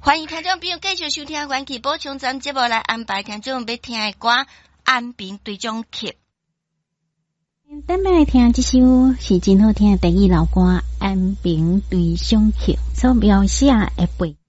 欢迎听众朋友继续收听元气补充咱节目来安排听众要听的歌《安平对中曲》。 咱们来听这首是真好听的台语老歌《安平对中曲》所描写的背。